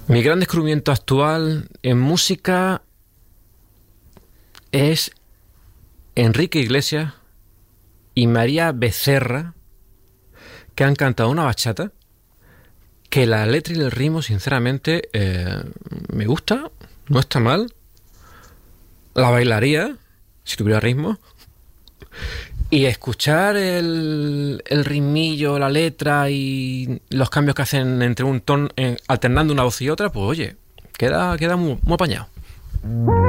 Mi gran descubrimiento actual en música es Enrique Iglesias y María Becerra, que han cantado una bachata que la letra y el ritmo, sinceramente, me gusta, no está mal. La bailaría, si tuviera ritmo. Y escuchar el ritmillo, la letra y los cambios que hacen entre un tono, alternando una voz y otra, pues oye, queda muy, muy apañado.